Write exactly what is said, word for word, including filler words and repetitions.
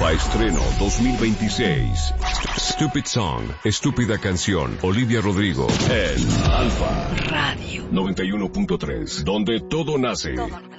Alfa Estreno dos mil veintiséis. Stupid Song, estúpida canción. Olivia Rodrigo en Alfa Radio noventa y uno punto tres, donde todo nace. Todo.